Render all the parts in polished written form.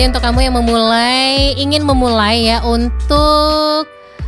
Untuk kamu yang ingin memulai ya untuk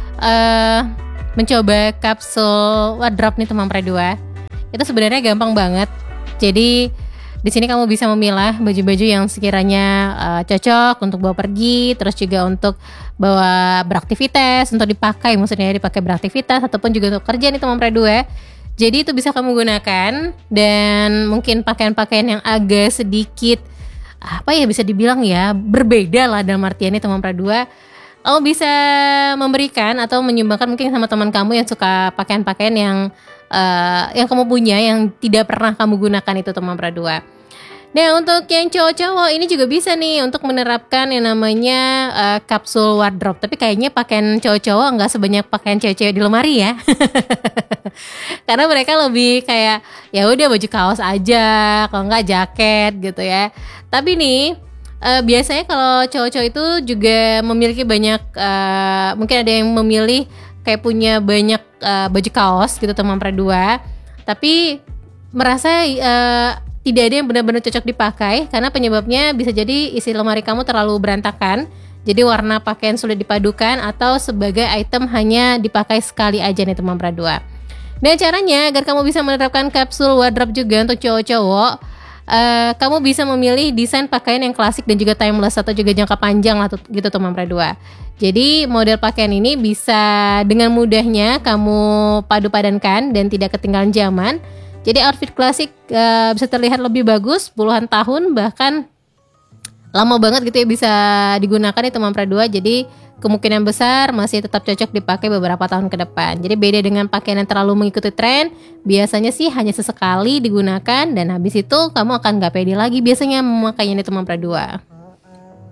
mencoba kapsul wardrobe nih teman Pre2, itu sebenarnya gampang banget. Jadi di sini kamu bisa memilah baju-baju yang sekiranya cocok untuk bawa pergi, terus juga untuk bawa beraktivitas, untuk dipakai beraktivitas ataupun juga untuk kerja nih teman Pre2. Jadi itu bisa kamu gunakan, dan mungkin pakaian-pakaian yang agak sedikit bisa dibilang ya berbeda lah dalam artian ini teman Pre2, kamu bisa memberikan atau menyumbangkan mungkin sama teman kamu yang suka pakaian-pakaian yang kamu punya yang tidak pernah kamu gunakan itu teman Pre2. Nah, untuk yang cowok-cowok ini juga bisa nih untuk menerapkan yang namanya kapsul wardrobe. Tapi kayaknya pakaian cowok-cowok nggak sebanyak pakaian cewek-cewek di lemari ya. Karena mereka lebih kayak ya udah baju kaos aja, kalau nggak jaket gitu ya. Tapi nih biasanya kalau cowok-cowok itu juga memiliki banyak, mungkin ada yang memilih kayak punya banyak baju kaos gitu teman Pre2, tapi merasa tidak ada yang benar-benar cocok dipakai karena penyebabnya bisa jadi isi lemari kamu terlalu berantakan. Jadi warna pakaian sulit dipadukan atau sebagai item hanya dipakai sekali aja nih teman Pre2. Nah, caranya agar kamu bisa menerapkan kapsul wardrobe juga untuk cowok-cowok, kamu bisa memilih desain pakaian yang klasik dan juga timeless atau juga jangka panjang lah gitu teman Pre2. Jadi model pakaian ini bisa dengan mudahnya kamu padu-padankan dan tidak ketinggalan zaman. Jadi outfit klasik bisa terlihat lebih bagus puluhan tahun, bahkan lama banget gitu ya bisa digunakan nih teman Pre2. Jadi kemungkinan besar masih tetap cocok dipakai beberapa tahun ke depan. Jadi beda dengan pakaian yang terlalu mengikuti tren, biasanya sih hanya sesekali digunakan dan habis itu kamu akan gak pede lagi biasanya memakainya nih teman Pre2.